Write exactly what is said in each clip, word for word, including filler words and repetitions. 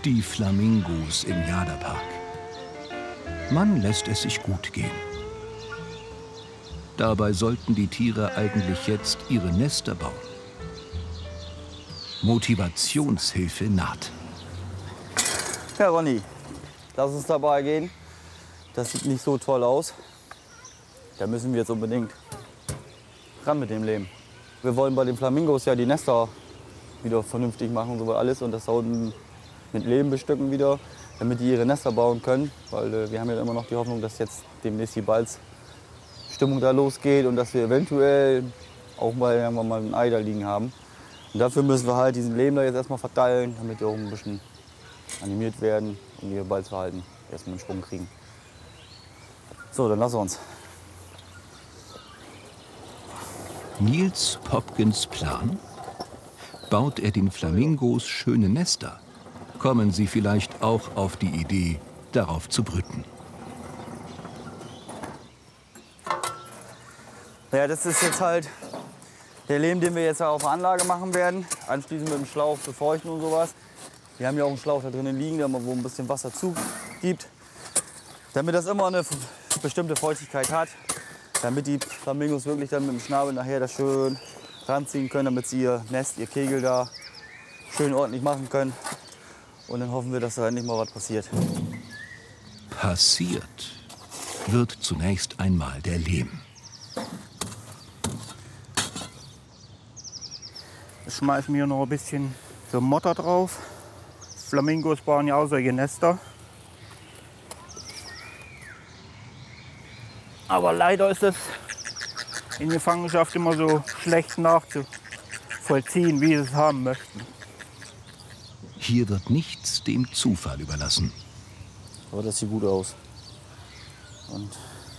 Die Flamingos im Jada-Park. Man lässt es sich gut gehen. Dabei sollten die Tiere eigentlich jetzt ihre Nester bauen. Motivationshilfe naht. Ja, Ronny, lass uns dabei gehen. Das sieht nicht so toll aus. Da müssen wir jetzt unbedingt ran mit dem Leben. Wir wollen bei den Flamingos ja die Nester wieder vernünftig machen, so alles, und das da unten mit Lehm bestücken wieder, damit die ihre Nester bauen können. Weil äh, wir haben ja immer noch die Hoffnung, dass jetzt demnächst die Balzstimmung da losgeht und dass wir eventuell auch mal irgendwann mal ein Ei da liegen haben. Und dafür müssen wir halt diesen Lehm da jetzt erstmal verteilen, damit die auch ein bisschen animiert werden und ihr Balzverhalten erstmal in Schwung kriegen. So, dann lass uns. Niels Popkins Plan? Baut er den Flamingos schöne Nester, kommen sie vielleicht auch auf die Idee, darauf zu brüten. Ja, das ist jetzt halt der Lehm, den wir jetzt auf der Anlage machen werden. Anschließend mit dem Schlauch befeuchten und sowas. Wir haben ja auch einen Schlauch da drinnen liegen, der wo ein bisschen Wasser zugibt. Damit das immer eine bestimmte Feuchtigkeit hat. Damit die Flamingos wirklich dann mit dem Schnabel nachher das schön ranziehen können, damit sie ihr Nest, ihr Kegel da schön ordentlich machen können. Und dann hoffen wir, dass da nicht mal was passiert. Passiert wird zunächst einmal der Lehm. Jetzt schmeißen wir noch ein bisschen so Motter drauf. Flamingos bauen ja auch solche Nester. Aber leider ist es in Gefangenschaft immer so schlecht nachzuvollziehen, wie sie es haben möchten. Hier wird nichts dem Zufall überlassen. Aber das sieht gut aus. Und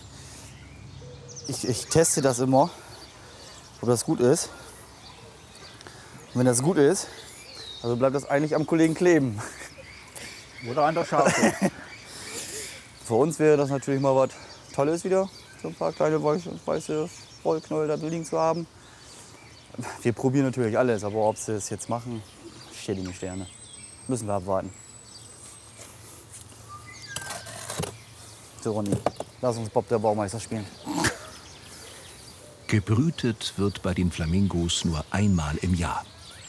ich, ich teste das immer, ob das gut ist. Und wenn das gut ist, also bleibt das eigentlich am Kollegen kleben. Oder an der Schafe. Für uns wäre das natürlich mal was Tolles wieder, so ein paar kleine weiße Wollknäuel da liegen zu haben. Wir probieren natürlich alles, aber ob sie es jetzt machen, steht in den Sternen. Müssen wir abwarten. So, Ronny, lass uns Bob der Baumeister spielen. Gebrütet wird bei den Flamingos nur einmal im Jahr.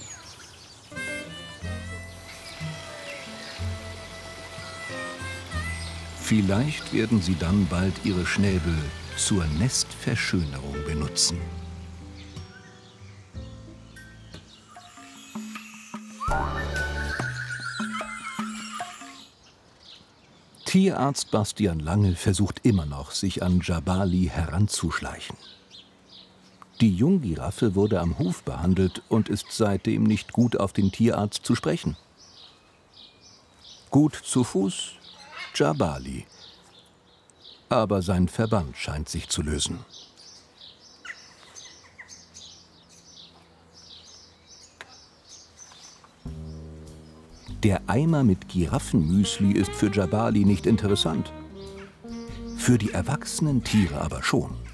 Vielleicht werden sie dann bald ihre Schnäbel zur Nestverschönerung benutzen. Tierarzt Bastian Lange versucht immer noch, sich an Jabali heranzuschleichen. Die Junggiraffe wurde am Huf behandelt und ist seitdem nicht gut auf den Tierarzt zu sprechen. Gut zu Fuß Jabali. Aber sein Verband scheint sich zu lösen. Der Eimer mit Giraffenmüsli ist für Jabali nicht interessant. Für die erwachsenen Tiere aber schon.